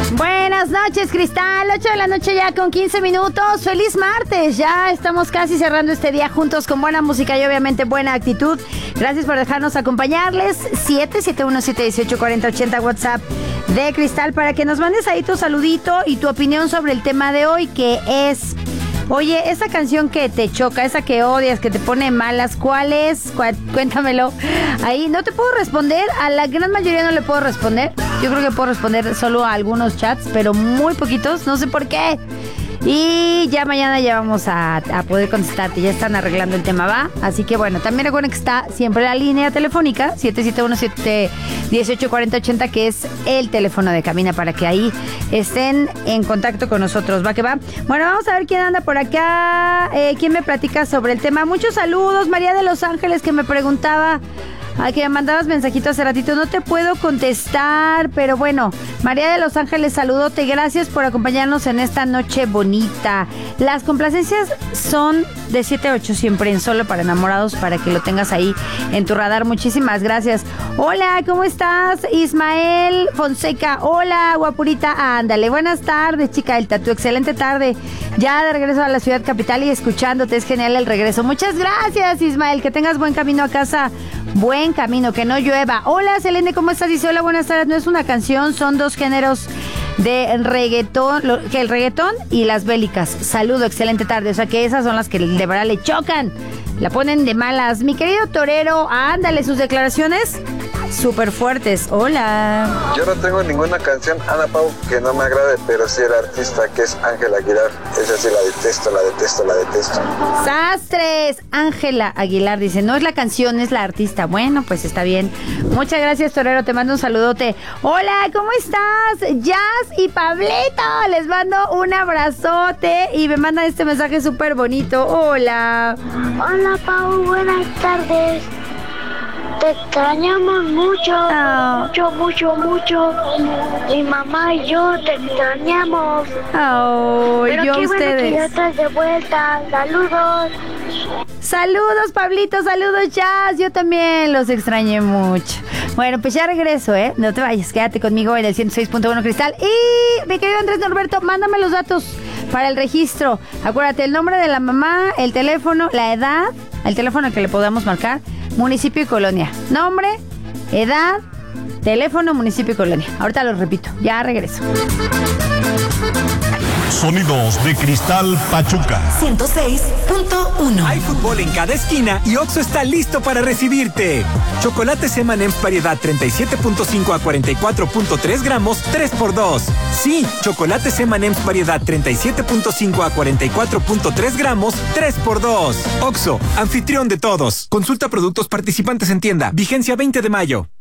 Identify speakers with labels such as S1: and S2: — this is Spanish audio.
S1: Buenas noches, Cristal. 8 de la noche ya con 15 minutos. Feliz martes. Ya estamos casi cerrando este día juntos con buena música y obviamente buena actitud. Gracias por dejarnos acompañarles. 771-718-4080 WhatsApp de Cristal para que nos mandes ahí tu saludito y tu opinión sobre el tema de hoy, que es... Oye, esa canción que te choca, esa que odias, que te pone malas, ¿cuál es? Cuéntamelo. Ahí no te puedo responder, a la gran mayoría no le puedo responder. Yo creo que puedo responder solo a algunos chats, pero muy poquitos, no sé por qué. Y ya mañana ya vamos a poder contestarte, ya están arreglando el tema, ¿va? Así que bueno, también recuerden que está siempre la línea telefónica, 771-718-4080, que es el teléfono de cabina para que ahí estén en contacto con nosotros, ¿va que va? Bueno, vamos a ver quién anda por acá, quién me platica sobre el tema. Muchos saludos, María de Los Ángeles, que me preguntaba... que me mandabas mensajito hace ratito, no te puedo contestar, pero bueno, María de Los Ángeles, saludote, gracias por acompañarnos en esta noche bonita. Las complacencias son de 7 a 8 siempre en Solo para Enamorados, para que lo tengas ahí en tu radar. Muchísimas gracias. Hola, ¿cómo estás? Ismael Fonseca, hola, guapurita, ándale, buenas tardes, chica del Tatú, excelente tarde, ya de regreso a la ciudad capital y escuchándote, es genial el regreso. Muchas gracias, Ismael, que tengas buen camino a casa. Buen camino, que no llueva. Hola, Selene, ¿cómo estás? Dice, hola, buenas tardes. No es una canción, son dos géneros de reggaetón, que el reggaetón y las bélicas. Saludo, excelente tarde. O sea que esas son las que de verdad le chocan, la ponen de malas. Mi querido torero, ándale, sus declaraciones súper fuertes. Hola.
S2: Yo no tengo ninguna canción, Ana Pau, que no me agrade, pero sí el artista, que es Ángela Aguilar. Esa sí la detesto, la detesto, la detesto.
S1: ¡Sastres! Ángela Aguilar dice, no es la canción, es la artista. Bueno, pues está bien. Muchas gracias, torero, te mando un saludote. Hola, ¿cómo estás? Jazz y Pablito, les mando un abrazote y me mandan este mensaje súper bonito. Hola.
S3: Hola, Pau, buenas tardes. Te extrañamos mucho, mucho. Mi mamá y yo te extrañamos.
S1: Pero
S3: yo
S1: qué
S3: ustedes. Bueno que ya estás de vuelta. Saludos.
S1: Saludos, Pablito, saludos, Jazz. Yo también los extrañé mucho. Bueno, pues ya regreso, ¿eh? No te vayas, quédate conmigo en el 106.1 Cristal. Y mi querido Andrés Norberto, mándame los datos para el registro. Acuérdate, el nombre de la mamá, el teléfono, la edad, el teléfono al que le podamos marcar, municipio y colonia. Nombre, edad, teléfono, municipio y colonia. Ahorita lo repito, ya regreso.
S4: Sonidos de Cristal Pachuca
S5: 106.1. Hay fútbol en cada esquina y Oxxo está listo para recibirte. Chocolates M&M's variedad 37.5 a 44.3 gramos, 3x2. Sí, chocolates M&M's variedad 37.5 a 44.3 gramos, 3x2. Oxxo, anfitrión de todos. Consulta productos participantes en tienda. Vigencia 20 de mayo.